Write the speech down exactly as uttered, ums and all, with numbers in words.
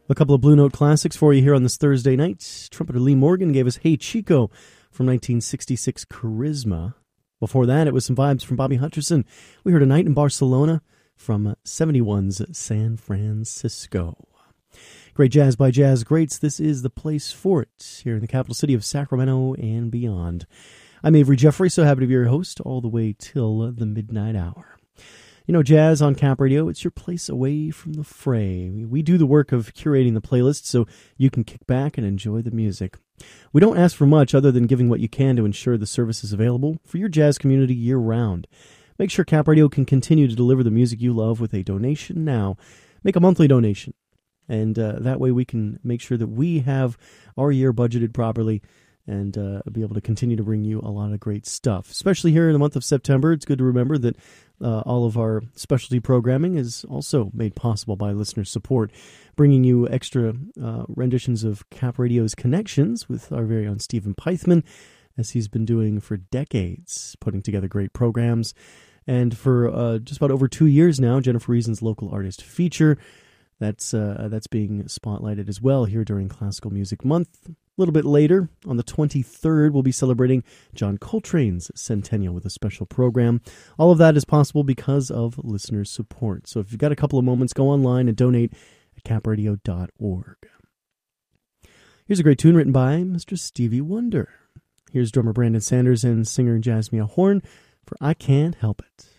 A couple of Blue Note classics for you here on this Thursday night. Trumpeter Lee Morgan gave us Hey Chico from nineteen sixty-six Charisma. Before that, it was some vibes from Bobby Hutcherson. We heard A Night in Barcelona from seventy-one's San Francisco. Great jazz by jazz greats. This is the place for it here in the capital city of Sacramento and beyond. I'm Avery Jeffrey, so happy to be your host all the way till the midnight hour. You know, jazz on Cap Radio, it's your place away from the fray. We do the work of curating the playlist so you can kick back and enjoy the music. We don't ask for much other than giving what you can to ensure the service is available for your jazz community year-round. Make sure Cap Radio can continue to deliver the music you love with a donation now. Make a monthly donation, and uh, that way we can make sure that we have our year budgeted properly and uh, be able to continue to bring you a lot of great stuff. Especially here in the month of September, it's good to remember that uh, all of our specialty programming is also made possible by listener support, bringing you extra uh, renditions of Cap Radio's Connections with our very own Stephen Pythman, as he's been doing for decades, putting together great programs. And for uh, just about over two years now, Jennifer Reason's Local Artist Feature, that's, uh, that's being spotlighted as well here during Classical Music Month. A little bit later, on the twenty-third, we'll be celebrating John Coltrane's centennial with a special program. All of that is possible because of listener support. So if you've got a couple of moments, go online and donate at cap radio dot org. Here's a great tune written by Mister Stevie Wonder. Here's drummer Brandon Sanders and singer Jasmine Horn for I Can't Help It.